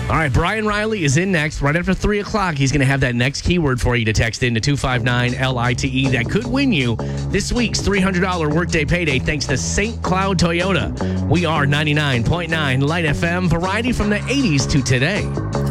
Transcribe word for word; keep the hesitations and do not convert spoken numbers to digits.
All right, Brian Riley is in next. Right after three o'clock, he's going to have that next keyword for you to text in to two five nine L I T E. That could win you this week's three hundred dollars workday payday thanks to Saint Cloud Toyota. We are ninety-nine point nine Light F M, variety from the eighties to today.